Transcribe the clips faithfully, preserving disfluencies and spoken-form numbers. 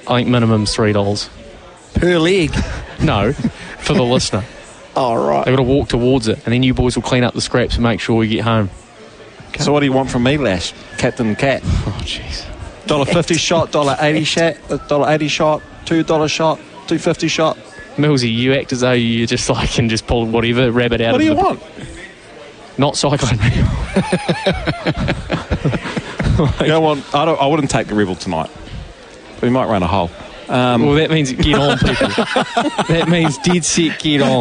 I think minimum's three dollars. Per leg? No, for the listener. Oh, right. They've got to walk towards it, and then you boys will clean up the scraps and make sure we get home. Okay. So what do you want from me, Lash? Captain Cat? Oh, jeez. one dollar fifty shot, one dollar eighty shot, one dollar eighty shot, two dollars shot, two dollars fifty shot. Millsy, you act as though you just like can just pull whatever rabbit out what of the... What do you want? Not cycling. like, you know what? I, don't, I wouldn't take the Rebel tonight. We might run a hole. Um, well, that means get on, people. That means dead set, get on.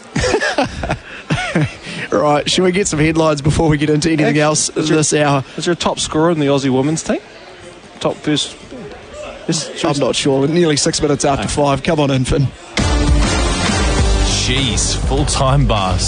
Right, should we get some headlines before we get into anything else is this your, hour? Is there a top scorer in the Aussie women's team? Top first... Is, I'm not sure. We're nearly six minutes after okay. five. Come on in, Finn. Jeez, full-time bar,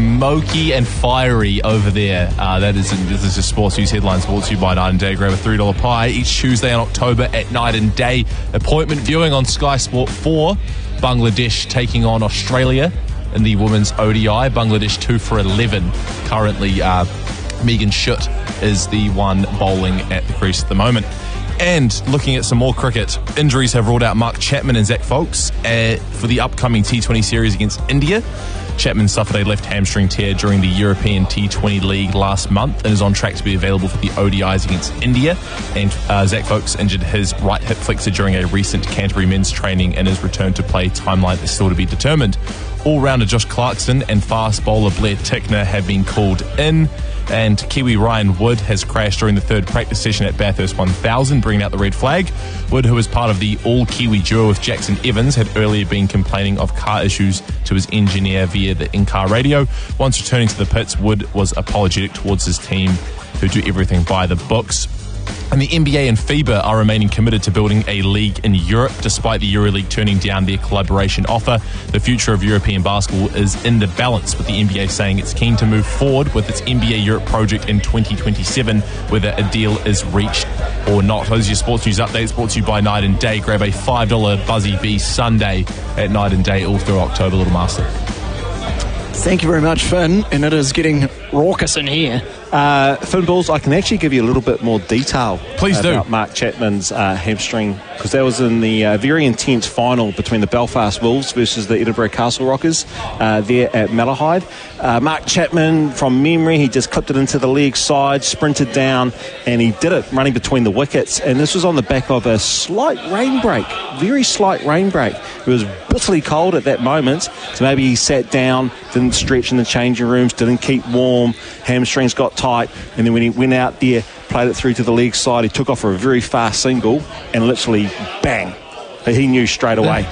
smoky and fiery over there. Uh, that is this is just Sports News headlines brought to you by Night and Day. Grab a three dollar pie each Tuesday in October at Night and Day. Appointment viewing on Sky Sport four. Bangladesh taking on Australia in the women's O D I. Bangladesh two for eleven. Currently, uh, Megan Schutt is the one bowling at the crease at the moment. And looking at some more cricket, injuries have ruled out Mark Chapman and Zach Folkes uh, for the upcoming T twenty series against India. Chapman suffered a left hamstring tear during the European T twenty League last month and is on track to be available for the O D Is against India. And uh, Zach Folkes injured his right hip flexor during a recent Canterbury men's training, and his return to play timeline is still to be determined. All-rounder Josh Clarkson and fast bowler Blair Tickner have been called in. And Kiwi Ryan Wood has crashed during the third practice session at Bathurst one thousand, bringing out the red flag. Wood, who was part of the all-Kiwi duo with Jackson Evans, had earlier been complaining of car issues to his engineer via the in-car radio. Once returning to the pits, Wood was apologetic towards his team, who do everything by the books. And the N B A and FIBA are remaining committed to building a league in Europe, despite the EuroLeague turning down their collaboration offer. The future of European basketball is in the balance, with the N B A saying it's keen to move forward with its N B A Europe project in twenty twenty-seven, whether a deal is reached or not. Those are your sports news updates brought to you by Night and Day. Grab a five dollar Buzzy Bee Sunday at Night and Day all through October, Little Master. Thank you very much, Finn. And it is getting raucous in here. Uh, Finn Bulls, I can actually give you a little bit more detail. Please about do. About Mark Chapman's uh, hamstring, because that was in the uh, very intense final between the Belfast Wolves versus the Edinburgh Castle Rockers uh, there at Malahide. Uh, Mark Chapman, from memory, he just clipped it into the leg side, sprinted down, and he did it running between the wickets. And this was on the back of a slight rain break, very slight rain break. It was bitterly cold at that moment, so maybe he sat down, didn't stretch in the changing rooms, didn't keep warm, hamstrings got tight, and then when he went out there, played it through to the leg side, he took off for a very fast single, and literally, bang, he knew straight away.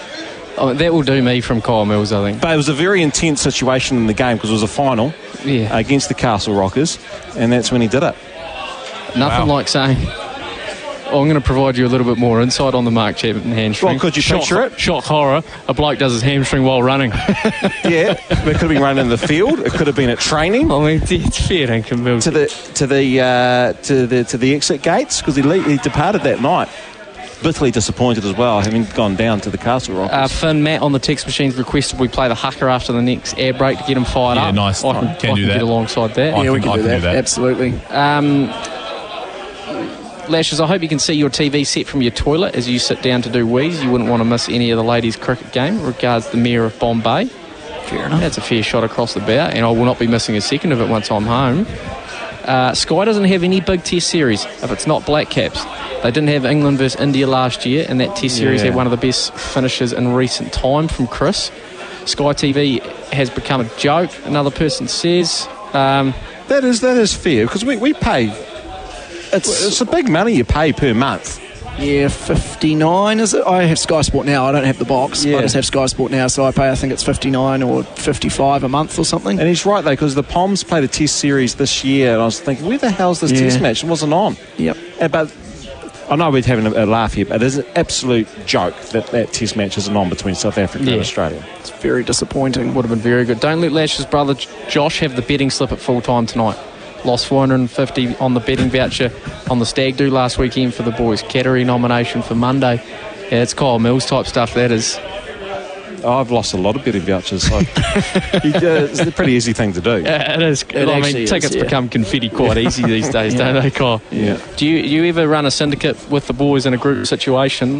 Oh, that will do me from Kyle Mills, I think. But it was a very intense situation in the game, because it was a final yeah. against the Castle Rockers, and that's when he did it. Nothing wow. like saying... I'm going to provide you a little bit more insight on the Mark Chapman hamstring. Well, could you shock, picture it? Shock horror. A bloke does his hamstring while running. Yeah, it could have been running in the field. It could have been at training. I mean, it's fair income. To the to the uh, to the to the exit gates, because he, he departed that night. Bitterly disappointed as well, having gone down to the Castle Rockers. Uh, Finn, Matt on the text machines requested we play the haka after the next air break to get him fired yeah, up. Yeah, nice. I can, can, can I do can that. Get alongside that. Yeah, I we can, can, do, can that. do that. Absolutely. Um, Lashes, I hope you can see your T V set from your toilet as you sit down to do wheeze. You wouldn't want to miss any of the ladies' cricket game. Regards, the Mayor of Bombay. Fair enough. That's a fair shot across the bow, and I will not be missing a second of it once I'm home. Uh, Sky doesn't have any big Test series if it's not Black Caps. They didn't have England versus India last year, and that Test series yeah. had one of the best finishes in recent time from Chris. Sky T V has become a joke, another person says. Um, that is that is fair, because we, we pay... It's, it's a big money you pay per month. Yeah, fifty-nine is it? I have Sky Sport now. I don't have the box. Yeah. I just have Sky Sport now, so I pay, I think it's fifty-nine or fifty-five a month or something. And he's right, though, because the Poms played a Test series this year, and I was thinking, where the hell's this yeah. Test match? It wasn't on. Yep. Uh, but I know we're having a, a laugh here, but it is an absolute joke that that Test match isn't on between South Africa yeah. and Australia. It's very disappointing. Would have been very good. Don't let Lash's brother Josh have the betting slip at full time tonight. Lost four hundred fifty on the betting voucher on the Stag Do last weekend for the boys. Cattery nomination for Monday. Yeah, it's Kyle Mills type stuff, that is. Oh, I've lost a lot of betting vouchers. So it's a pretty easy thing to do. Yeah, it is. It I mean, is, tickets yeah. become confetti quite easy these days, yeah. don't they, Kyle? Yeah. Do you, you ever run a syndicate with the boys in a group situation?